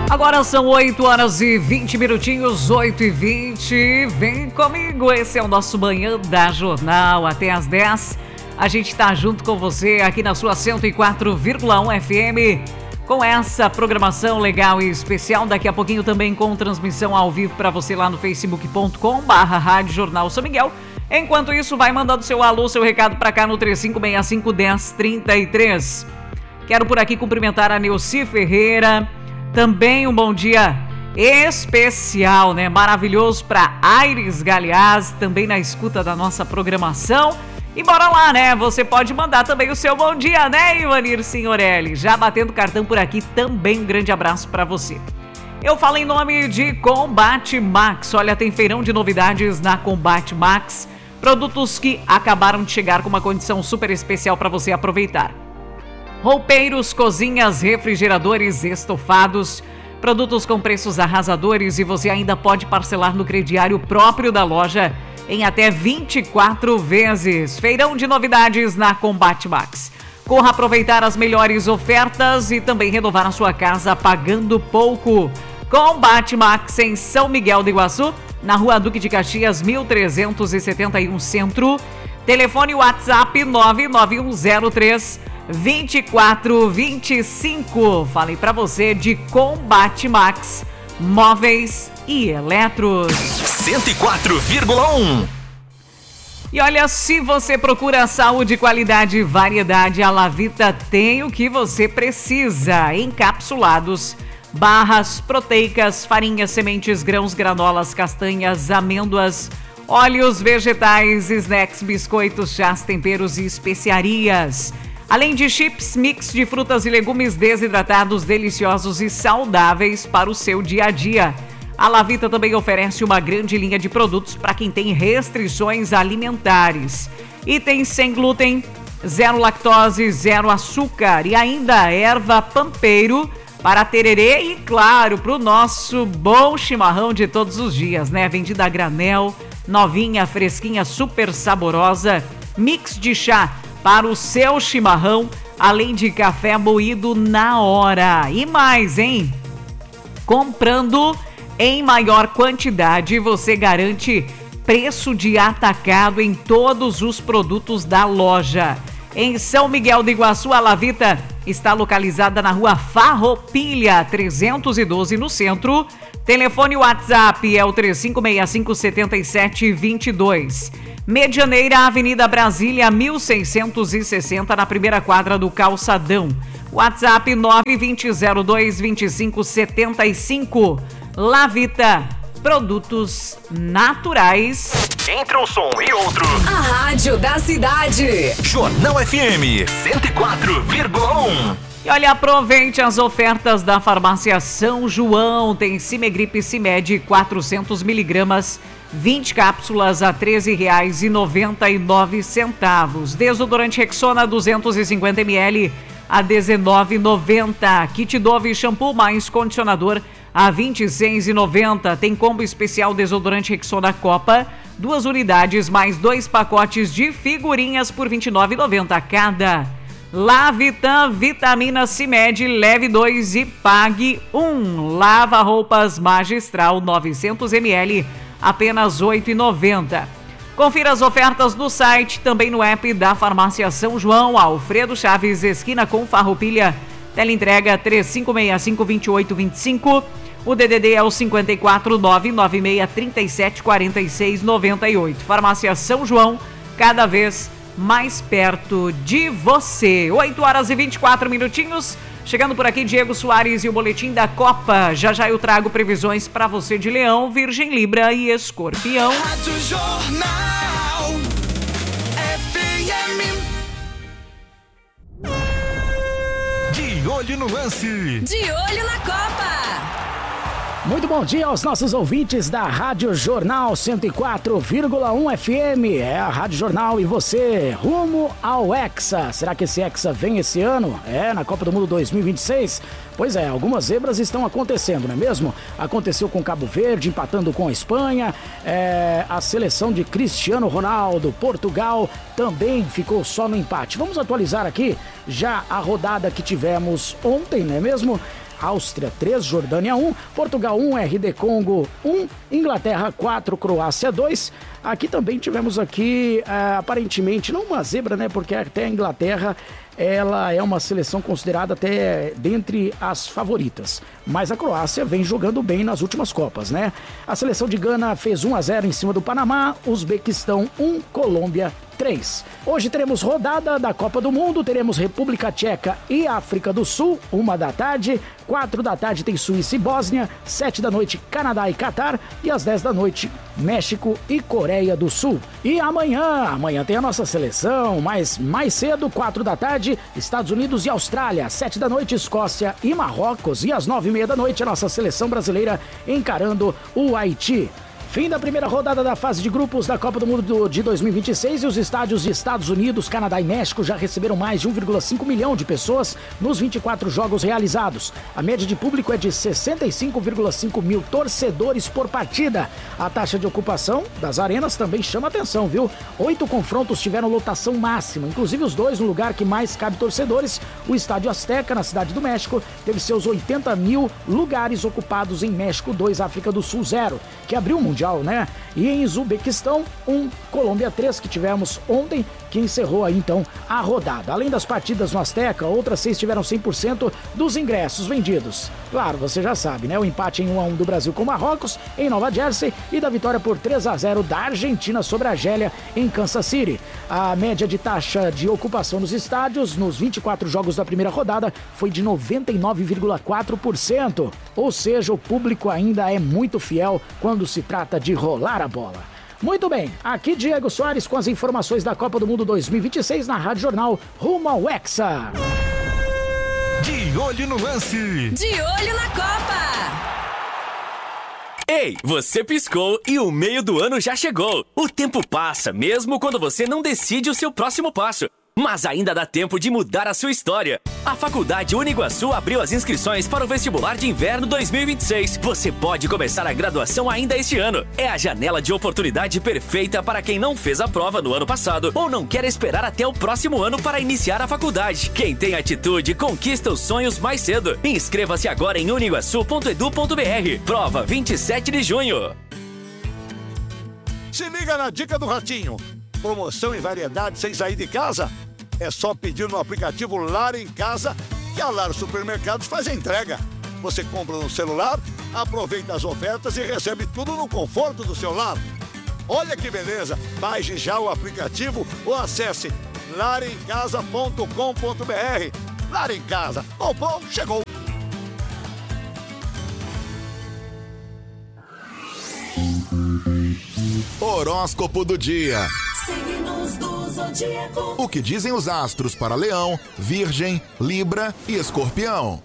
Agora são 8 horas e 20 minutinhos, 8h20. Vem comigo, esse é o nosso Manhã da Jornal. Até às 10, a gente tá junto com você aqui na sua 104,1 FM. Com essa programação legal e especial, daqui a pouquinho também com transmissão ao vivo para você lá no facebook.com/Rádio Jornal São Miguel. Enquanto isso, vai mandando seu alô, seu recado para cá no 3565-1033. Quero por aqui cumprimentar a Neuci Ferreira. Também um bom dia especial, né? Maravilhoso para Aires Galeaz, também na escuta da nossa programação. E bora lá, né? Você pode mandar também o seu bom dia, né, Ivanir Signorelli? Já batendo cartão por aqui, também um grande abraço para você. Eu falo em nome de Combate Max. Olha, tem feirão de novidades na Combate Max. Produtos que acabaram de chegar com uma condição super especial para você aproveitar. Roupeiros, cozinhas, refrigeradores, estofados, produtos com preços arrasadores e você ainda pode parcelar no crediário próprio da loja em até 24 vezes. Feirão de novidades na Combate Max. Corra aproveitar as melhores ofertas e também renovar a sua casa pagando pouco. Combate Max em São Miguel do Iguaçu, na Rua Duque de Caxias, 1371 Centro. Telefone WhatsApp 99103-2425. Falei pra você de Combate Max, móveis e eletros. 104,1. E olha, se você procura saúde, qualidade e variedade, a Lavita tem o que você precisa. Encapsulados, barras proteicas, farinhas, sementes, grãos, granolas, castanhas, amêndoas, óleos vegetais, snacks, biscoitos, chás, temperos e especiarias. Além de chips, mix de frutas e legumes desidratados, deliciosos e saudáveis para o seu dia a dia. A Lavita também oferece uma grande linha de produtos para quem tem restrições alimentares. Itens sem glúten, zero lactose, zero açúcar e ainda erva pampeiro para tererê e, claro, para o nosso bom chimarrão de todos os dias, né? Vendida a granel, novinha, fresquinha, super saborosa, mix de chá para o seu chimarrão, além de café moído na hora. E mais, hein? Comprando em maior quantidade, você garante preço de atacado em todos os produtos da loja. Em São Miguel do Iguaçu, a Lavita está localizada na Rua Farroupilha, 312, no centro. Telefone WhatsApp é o 3565-7722. Medianeira, Avenida Brasília, 1660, na primeira quadra do Calçadão. WhatsApp 920022575. Lavita, produtos naturais. Entra um som e outro. A rádio da cidade. Jornal FM 104,1. E olha, aproveite as ofertas da Farmácia São João. Tem Cimegripe Cimed 400 miligramas, 20 cápsulas a R$ 13,99. Desodorante Rexona 250 ml a R$ 19,90. Kit Dove shampoo mais condicionador a R$ 26,90. Tem combo especial desodorante Rexona Copa, 2 unidades mais 2 pacotes de figurinhas por R$ 29,90 cada. Lavitan Vitamina Cimed, leve 2 e pague 1. Lava roupas Magistral 900 ml, apenas R$ 8,90. Confira as ofertas no site, também no app da Farmácia São João, Alfredo Chaves, esquina com Farroupilha. Teleentrega 3565-2825. O DDD é o 54996374698. Farmácia São João, cada vez mais perto de você. 8 horas e 24 minutinhos. Chegando por aqui, Diego Soares e o boletim da Copa. Já já eu trago previsões para você de Leão, Virgem, Libra e Escorpião. Rádio Jornal FM. De olho no lance. De olho na Copa. Muito bom dia aos nossos ouvintes da Rádio Jornal 104,1 FM. É a Rádio Jornal e você, rumo ao Hexa. Será que esse Hexa vem esse ano? Na Copa do Mundo 2026? Pois é, algumas zebras estão acontecendo, não é mesmo? Aconteceu com Cabo Verde, empatando com a Espanha. A seleção de Cristiano Ronaldo, Portugal, também ficou só no empate. Vamos atualizar aqui já a rodada que tivemos ontem, não é mesmo? Áustria 3, Jordânia 1, Portugal 1, RD Congo 1, Inglaterra 4, Croácia 2. Aqui também tivemos aparentemente, não uma zebra, né? Porque até a Inglaterra, ela é uma seleção considerada até dentre as favoritas. Mas a Croácia vem jogando bem nas últimas Copas, né? A seleção de Gana fez 1-0 em cima do Panamá, Uzbequistão 1, Colômbia 3. Hoje teremos rodada da Copa do Mundo, teremos República Tcheca e África do Sul, 1h, 4h tem Suíça e Bósnia, 7h, Canadá e Catar, e às 10h, México e Coreia do Sul. E amanhã tem a nossa seleção, mas mais cedo, 4h, Estados Unidos e Austrália, 7h, Escócia e Marrocos, e às 9h30 a nossa seleção brasileira encarando o Haiti. Fim da primeira rodada da fase de grupos da Copa do Mundo de 2026 e os estádios de Estados Unidos, Canadá e México já receberam mais de 1,5 milhão de pessoas nos 24 jogos realizados. A média de público é de 65,5 mil torcedores por partida. A taxa de ocupação das arenas também chama atenção, viu? 8 confrontos tiveram lotação máxima, inclusive os 2 no lugar que mais cabe torcedores. O Estádio Azteca, na Cidade do México, teve seus 80 mil lugares ocupados em México 2, África do Sul 0, que abriu o Mundial, né? E em Uzbequistão 1, Colômbia 3, que tivemos ontem, que encerrou aí então a rodada. Além das partidas no Azteca, outras 6 tiveram 100% dos ingressos vendidos. Claro, você já sabe, né? O empate em 1-1 do Brasil com Marrocos em Nova Jersey e da vitória por 3-0 da Argentina sobre a Argélia em Kansas City. A média de taxa de ocupação nos estádios nos 24 jogos da primeira rodada foi de 99,4%. Ou seja, o público ainda é muito fiel quando se trata de rolar a bola. Muito bem, aqui Diego Soares com as informações da Copa do Mundo 2026 na Rádio Jornal, rumo ao Hexa. De olho no lance. De olho na Copa. Ei, você piscou e o meio do ano já chegou. O tempo passa, mesmo quando você não decide o seu próximo passo. Mas ainda dá tempo de mudar a sua história. A Faculdade Uniguaçu abriu as inscrições para o vestibular de inverno 2026. Você pode começar a graduação ainda este ano. É a janela de oportunidade perfeita para quem não fez a prova no ano passado ou não quer esperar até o próximo ano para iniciar a faculdade. Quem tem atitude conquista os sonhos mais cedo. Inscreva-se agora em uniguaçu.edu.br. Prova 27 de junho. Se liga na dica do Ratinho. Promoção e variedade sem sair de casa? É só pedir no aplicativo Lar em Casa que a Lar Supermercados faz a entrega. Você compra no celular, aproveita as ofertas e recebe tudo no conforto do seu lar. Olha que beleza! Baixe já o aplicativo ou acesse laremcasa.com.br. Lar em Casa. Comprou, chegou! Horóscopo do dia. Signos do zodíaco. O que dizem os astros para Leão, Virgem, Libra e Escorpião?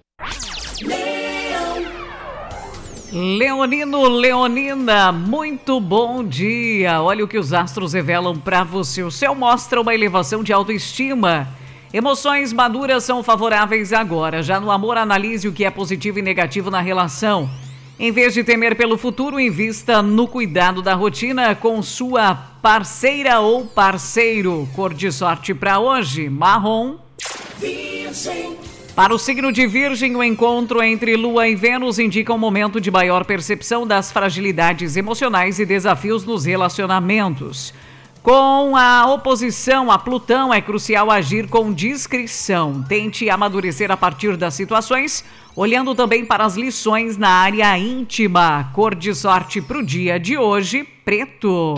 Leão. Leonino, Leonina, muito bom dia. Olha o que os astros revelam para você. O céu mostra uma elevação de autoestima. Emoções maduras são favoráveis agora. Já no amor, analise o que é positivo e negativo na relação. Em vez de temer pelo futuro, invista no cuidado da rotina com sua parceira ou parceiro. Cor de sorte para hoje, marrom. Virgem. Para o signo de Virgem, o encontro entre Lua e Vênus indica um momento de maior percepção das fragilidades emocionais e desafios nos relacionamentos. Com a oposição a Plutão, é crucial agir com discrição. Tente amadurecer a partir das situações, olhando também para as lições na área íntima. Cor de sorte para o dia de hoje, preto.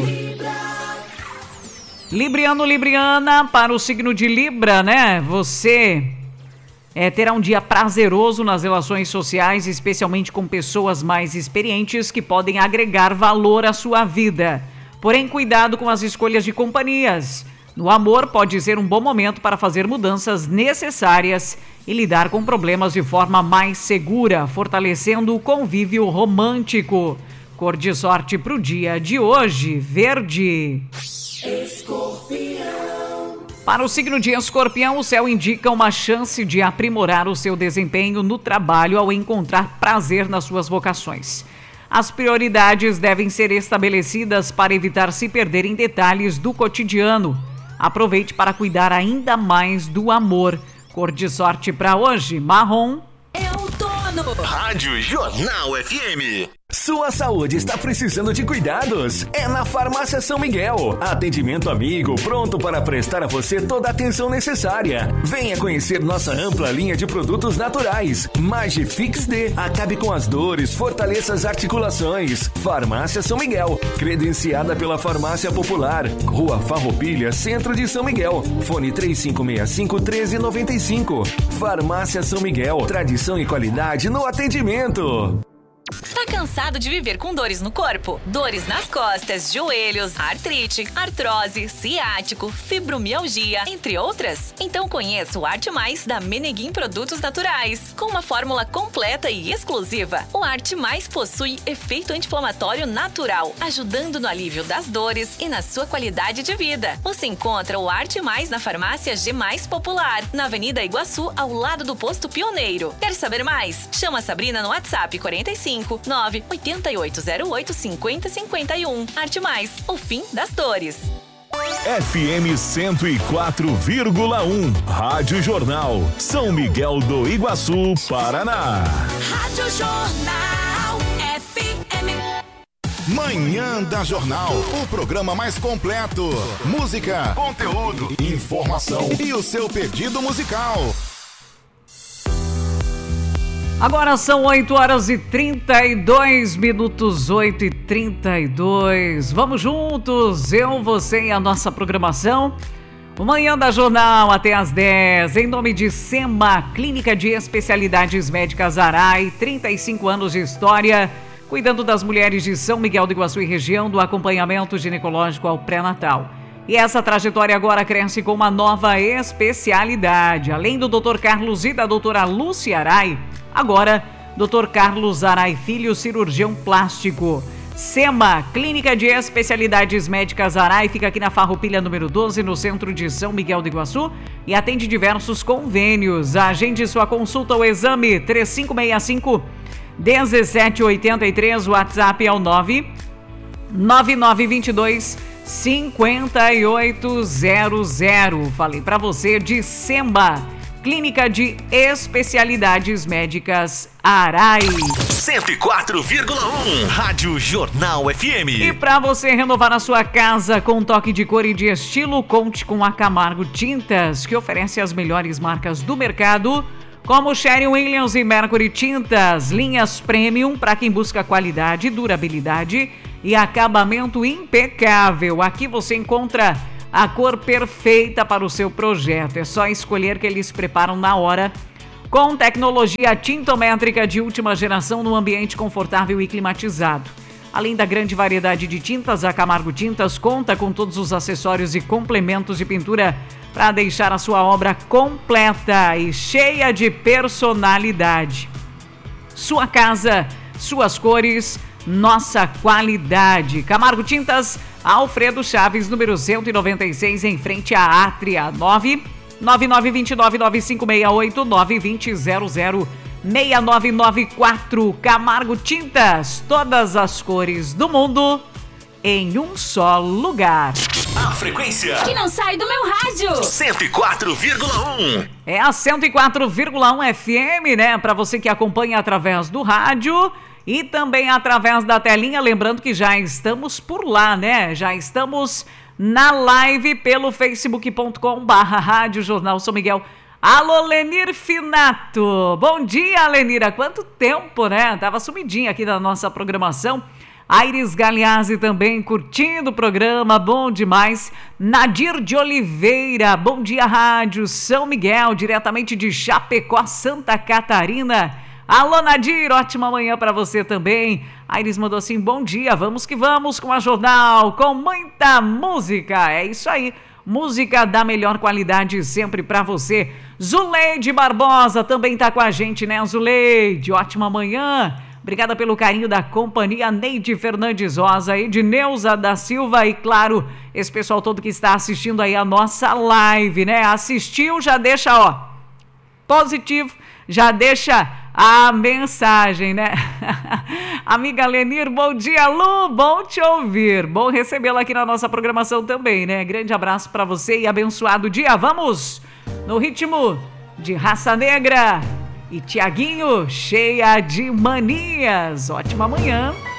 Libriano, Libriana, para o signo de Libra, né? Você terá um dia prazeroso nas relações sociais, especialmente com pessoas mais experientes que podem agregar valor à sua vida. Porém, cuidado com as escolhas de companhias. No amor, pode ser um bom momento para fazer mudanças necessárias e lidar com problemas de forma mais segura, fortalecendo o convívio romântico. Cor de sorte para o dia de hoje, verde. Escorpião. Para o signo de Escorpião, o céu indica uma chance de aprimorar o seu desempenho no trabalho ao encontrar prazer nas suas vocações. As prioridades devem ser estabelecidas para evitar se perder em detalhes do cotidiano. Aproveite para cuidar ainda mais do amor. Cor de sorte para hoje, marrom. É o tom ano. Rádio Jornal FM. Sua saúde está precisando de cuidados? É na Farmácia São Miguel. Atendimento amigo, pronto para prestar a você toda a atenção necessária. Venha conhecer nossa ampla linha de produtos naturais. Magifix D, acabe com as dores, fortaleça as articulações. Farmácia São Miguel, credenciada pela Farmácia Popular. Rua Farroupilha, Centro de São Miguel. Fone 3565-1395. Farmácia São Miguel, tradição e qualidade no atendimento. Tá cansado de viver com dores no corpo? Dores nas costas, joelhos, artrite, artrose, ciático, fibromialgia, entre outras? Então conheça o Arte Mais da Meneguim Produtos Naturais. Com uma fórmula completa e exclusiva, o Arte Mais possui efeito anti-inflamatório natural, ajudando no alívio das dores e na sua qualidade de vida. Você encontra o Arte Mais na farmácia G Mais Popular, na Avenida Iguaçu, ao lado do Posto Pioneiro. Quer saber mais? Chama a Sabrina no WhatsApp 45 98808 5051. Arte Mais, o fim das dores. FM 104,1. Rádio Jornal. São Miguel do Iguaçu, Paraná. Rádio Jornal FM. Manhã da Jornal, o programa mais completo. Música, conteúdo, informação e o seu pedido musical. Agora são 8h32, 8h32. Vamos juntos, eu, você e a nossa programação. O Manhã da Jornal até às 10, em nome de SEMA, Clínica de Especialidades Médicas Arai, 35 anos de história, cuidando das mulheres de São Miguel do Iguaçu e região, do acompanhamento ginecológico ao pré-natal. E essa trajetória agora cresce com uma nova especialidade. Além do Dr. Carlos e da doutora Lúcia Arai, agora, Dr. Carlos Arai Filho, cirurgião plástico. SEMA, Clínica de Especialidades Médicas Arai, fica aqui na Farroupilha número 12, no centro de São Miguel do Iguaçu, e atende diversos convênios. Agende sua consulta ou exame 3565-1783, o WhatsApp é o 99922 5800. Falei pra você de SEMA, Clínica de Especialidades Médicas Arai. 104,1. Rádio Jornal FM. E para você renovar a sua casa com um toque de cor e de estilo, conte com a Camargo Tintas, que oferece as melhores marcas do mercado, como Sherwin-Williams e Mercury Tintas, linhas premium para quem busca qualidade, durabilidade e acabamento impecável. Aqui você encontra a cor perfeita para o seu projeto. É só escolher que eles preparam na hora, com tecnologia tintométrica de última geração no ambiente confortável e climatizado. Além da grande variedade de tintas, a Camargo Tintas conta com todos os acessórios e complementos de pintura para deixar a sua obra completa e cheia de personalidade. Sua casa, suas cores, nossa qualidade. Camargo Tintas, Alfredo Chaves, número 196, em frente à Átria. 99929-9568, 920-6994. Camargo Tintas, todas as cores do mundo em um só lugar. A frequência Que não sai do meu rádio. 104,1. É a 104,1 FM, né? Para você que acompanha através do rádio e também através da telinha. Lembrando que já estamos por lá, né? Já estamos na live pelo facebook.com/Rádio Jornal São Miguel. Alô, Lenir Finato. Bom dia, Lenir. Há quanto tempo, né? Tava sumidinha aqui na nossa programação. Aires Galeazzi também curtindo o programa, bom demais. Nadir de Oliveira, bom dia, Rádio São Miguel, diretamente de Chapecó, Santa Catarina. Alô, Nadir, ótima manhã para você também. Aires mandou assim, bom dia, vamos que vamos com a Jornal, com muita música. É isso aí, música da melhor qualidade sempre para você. Zuleide Barbosa também tá com a gente, né, Zuleide? Ótima manhã. Obrigada pelo carinho da companhia. Neide Fernandes Rosa, Edneuza da Silva e, claro, esse pessoal todo que está assistindo aí a nossa live, né? Assistiu, já deixa, ó, positivo, já deixa a mensagem, né? Amiga Lenir, bom dia, Lu, bom te ouvir. Bom recebê-la aqui na nossa programação também, né? Grande abraço para você e abençoado dia. Vamos no ritmo de Raça Negra E Tiaguinho, cheia de manias. Ótima manhã.